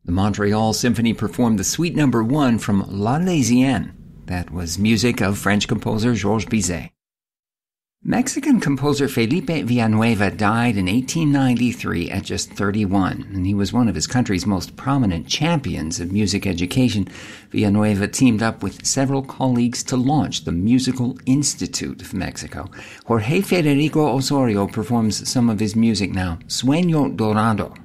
The Montreal Symphony performed the Suite No. 1 from L'Arlésienne. That was music of French composer Georges Bizet. Mexican composer Felipe Villanueva died in 1893 at just 31, and he was one of his country's most prominent champions of music education. Villanueva teamed up with several colleagues to launch the Musical Institute of Mexico. Jorge Federico Osorio performs some of his music now, Sueño Dorado.